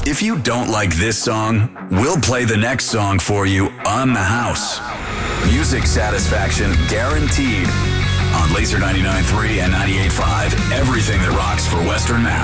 If you don't like this song, we'll play the next song for you on the house. Music satisfaction guaranteed on Laser 99.3 and 98.5. Everything that rocks for Western Mass.